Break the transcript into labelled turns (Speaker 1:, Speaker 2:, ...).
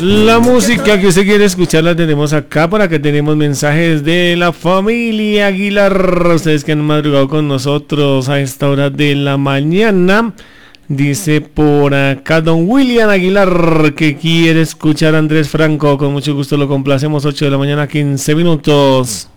Speaker 1: La música que usted quiere escuchar la tenemos acá. Por acá tenemos mensajes de la familia Aguilar. Ustedes que han madrugado con nosotros a esta hora de la mañana. Dice por acá don William Aguilar que quiere escuchar a Andrés Franco. Con mucho gusto lo complacemos. 8 de la mañana, 15 minutos.